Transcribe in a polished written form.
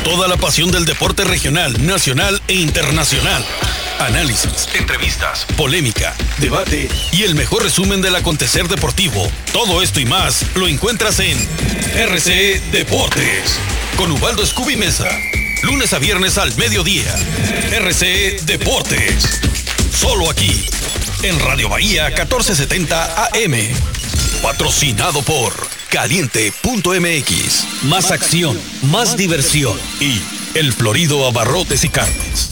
Toda la pasión del deporte regional, nacional e internacional. Análisis, entrevistas, polémica, debate y el mejor resumen del acontecer deportivo. Todo esto y más lo encuentras en RCE Deportes con Ubaldo Scooby Mesa. Lunes a viernes al mediodía. RCE Deportes. Solo aquí, en Radio Bahía 1470 AM. Patrocinado por Caliente.mx. Más acción, más diversión. Y El Florido Abarrotes y Carnes.